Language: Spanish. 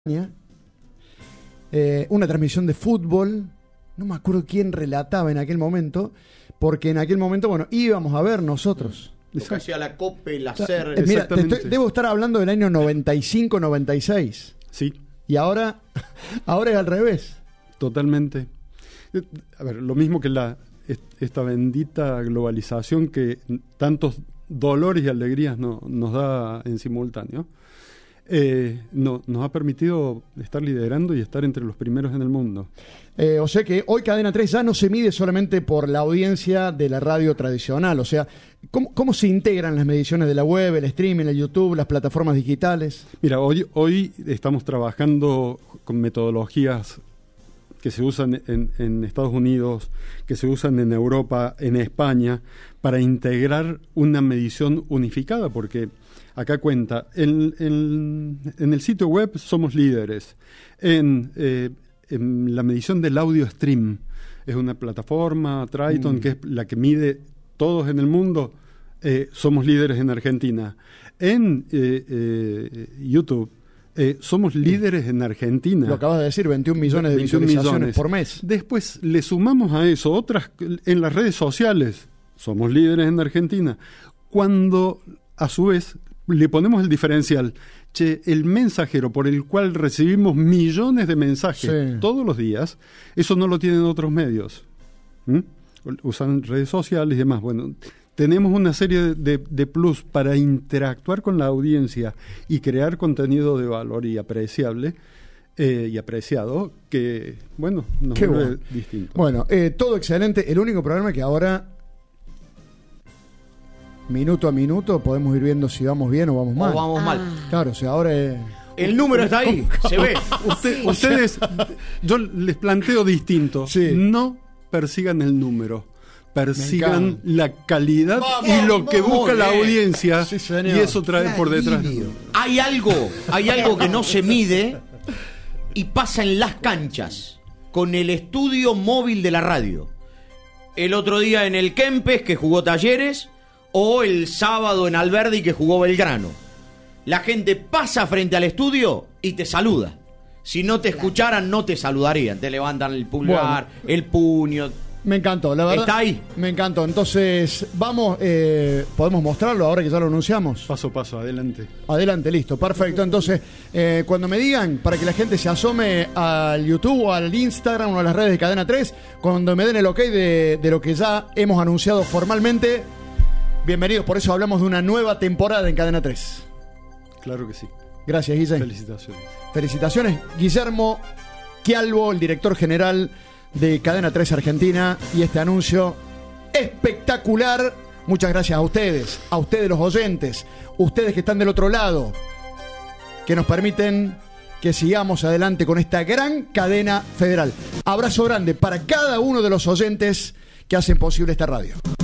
Una transmisión de fútbol, no me acuerdo quién relataba en aquel momento, porque en aquel momento, bueno, íbamos a ver nosotros. Lo que hacía la COPE, la SER. Mira, debo estar hablando del año 95-96. Sí. Y ahora es al revés. Totalmente. A ver, lo mismo que esta bendita globalización que tantos dolores y alegrías nos da en simultáneo. Nos ha permitido estar liderando y estar entre los primeros en el mundo. O sea que hoy Cadena 3 ya no se mide solamente por la audiencia de la radio tradicional. O sea, ¿cómo se integran las mediciones de la web, el streaming, el YouTube, las plataformas digitales? Mira, hoy estamos trabajando con metodologías que se usan en Estados Unidos, que se usan en Europa, en España, para integrar una medición unificada, porque acá cuenta, en el sitio web somos líderes, en la medición del audio stream, es una plataforma, Triton, que es la que mide todos en el mundo, somos líderes en Argentina. En YouTube, somos líderes en Argentina. Lo acabas de decir, 21 millones de visualizaciones por mes. Después le sumamos a eso otras en las redes sociales. Somos líderes en Argentina. Cuando, a su vez, le ponemos el diferencial. El mensajero por el cual recibimos millones de mensajes todos los días, eso no lo tienen otros medios. Usan redes sociales y demás. Bueno, tenemos una serie de plus para interactuar con la audiencia y crear contenido de valor y apreciable y apreciado que, bueno, nos vuelve distinto. Bueno, todo excelente. El único problema es que ahora, minuto a minuto, podemos ir viendo si vamos bien o vamos mal. O vamos mal. Claro, o sea, ahora el número está ahí, se ve. Ustedes, yo les planteo distinto. Sí. No persigan el número. Persigan la calidad y lo que busca la audiencia, y eso trae por detrás. Hay algo que no se mide y pasa en las canchas con el estudio móvil de la radio. El otro día en el Kempes, que jugó Talleres, o el sábado en Alberdi, que jugó Belgrano. La gente pasa frente al estudio y te saluda. Si no te escucharan, no te saludarían. Te levantan el pulgar, el puño. Me encantó, la verdad. Está ahí. Me encantó. Entonces, vamos, ¿podemos mostrarlo ahora que ya lo anunciamos? Paso a paso, adelante. Adelante, listo, perfecto. Entonces, cuando me digan, para que la gente se asome al YouTube o al Instagram o a las redes de Cadena 3, cuando me den el ok de lo que ya hemos anunciado formalmente, bienvenidos. Por eso hablamos de una nueva temporada en Cadena 3. Claro que sí. Gracias, Guillermo. Felicitaciones. Felicitaciones. Guillermo Quialbo, el director general de Cadena 3 Argentina, y este anuncio espectacular. Muchas gracias a ustedes los oyentes, ustedes que están del otro lado, que nos permiten que sigamos adelante con esta gran cadena federal. Abrazo grande para cada uno de los oyentes que hacen posible esta radio.